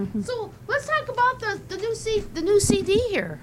So let's talk about the new CD here.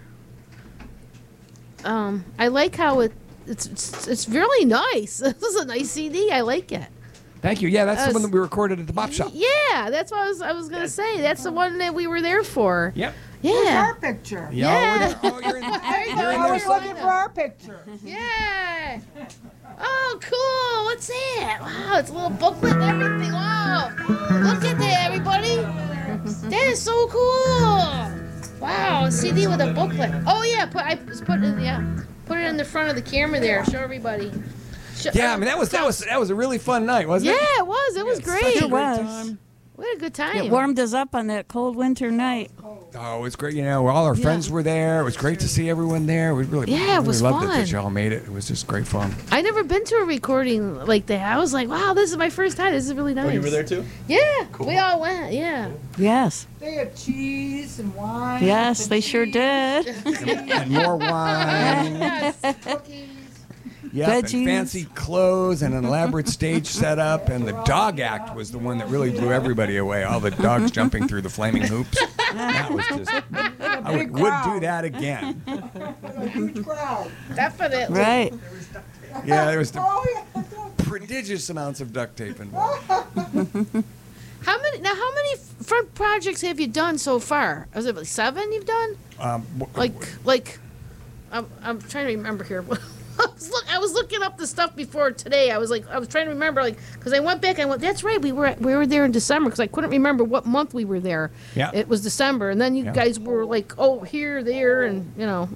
I like how it's really nice. This is a nice CD. I like it. Thank you. Yeah, that's the one that we recorded at the Bop Shop. Yeah, that's what I was gonna say. That's the one that we were there for. Yep. Yeah. Our picture. Yeah. Oh, you're in I was looking for our picture. Yeah. Oh, cool. What's that? Wow, it's a little booklet and everything. Wow. Look at that, everybody. That is so cool. Wow, a CD with a booklet. Oh, yeah. Put it in the front of the camera there. Show everybody. Yeah, I mean that was a really fun night, wasn't it? Yeah, it was. It was great. It was. Time. We had a good time. It warmed us up on that cold winter night. Oh, it was great. You know, all our friends were there. It was great to see everyone there. We really, it was loved fun. it that y'all made it. It was just great fun. I never been to a recording like that. I was like, wow, this is my first time. This is really nice. Oh, you were there too? Yeah, Cool. we all went. Yeah. Yes. They had cheese and wine. Yes, they sure did. And more wine. Yes, cookies. Yep, and Veggies. fancy clothes and an elaborate stage setup, and the dog act was the one that really blew everybody away. All the dogs jumping through the flaming hoops. That was just. I would do that again. A huge crowd. Definitely. Right. Yeah, there was Oh, yeah. prodigious amounts of duct tape involved. How many front projects have you done so far? Was it like 7 you've done? I'm trying to remember here. I was looking up the stuff before today. I was trying to remember, because I went back. That's right. We were there in December because I couldn't remember what month we were there. Yeah. It was December, and then you guys were like, oh, here, there, and